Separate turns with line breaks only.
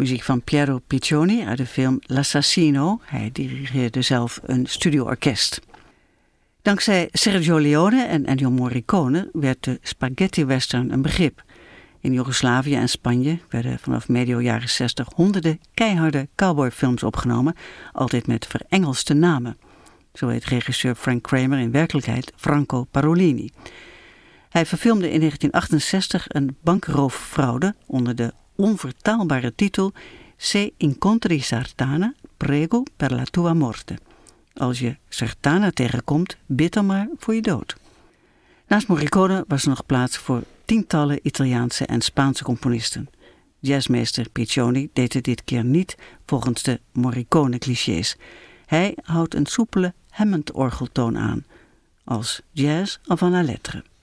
Muziek van Piero Piccioni uit de film L'Assassino. Hij dirigeerde zelf een studioorkest. Dankzij Sergio Leone en Ennio Morricone werd de spaghetti-western een begrip. In Joegoslavië en Spanje werden vanaf medio jaren 60 honderden keiharde cowboyfilms opgenomen, altijd met verengelste namen. Zo heet regisseur Frank Kramer in werkelijkheid Franco Parolini. Hij verfilmde in 1968 een bankrooffraude onder de onvertaalbare titel Se incontri Sartana, prego per la tua morte. Als je Sartana tegenkomt, bid dan maar voor je dood. Naast Morricone was er nog plaats voor tientallen Italiaanse en Spaanse componisten. Jazzmeester Piccioni deed het dit keer niet volgens de Morricone-clichés. Hij houdt een soepele Hammond-orgeltoon aan, als jazz avant la lettre.